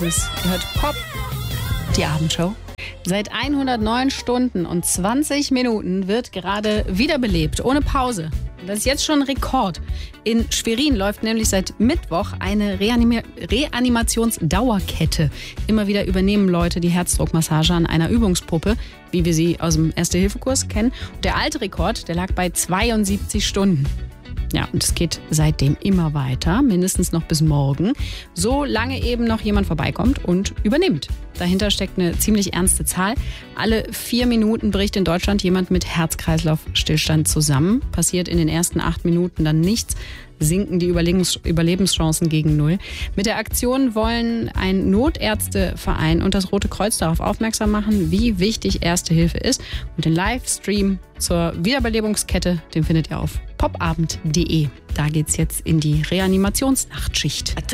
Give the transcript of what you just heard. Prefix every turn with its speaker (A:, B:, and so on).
A: Ihr hört Pop, die Abendshow. Seit 109 Stunden und 20 Minuten wird gerade wiederbelebt, ohne Pause. Das ist jetzt schon ein Rekord. In Schwerin läuft nämlich seit Mittwoch eine Reanimationsdauerkette. Immer wieder übernehmen Leute die Herzdruckmassage an einer Übungspuppe, wie wir sie aus dem Erste-Hilfe-Kurs kennen. Der alte Rekord, der lag bei 72 Stunden. Ja, und es geht seitdem immer weiter, mindestens noch bis morgen, solange eben noch jemand vorbeikommt und übernimmt. Dahinter steckt eine ziemlich ernste Zahl. Alle 4 Minuten bricht in Deutschland jemand mit Herz-Kreislauf-Stillstand zusammen. Passiert in den ersten 8 Minuten dann nichts, sinken die Überlebenschancen gegen 0. Mit der Aktion wollen ein Notärzteverein und das Rote Kreuz darauf aufmerksam machen, wie wichtig Erste Hilfe ist. Und den Livestream zur Wiederbelebungskette, den findet ihr auf popabend.de. Da geht's jetzt in die Reanimationsnachtschicht.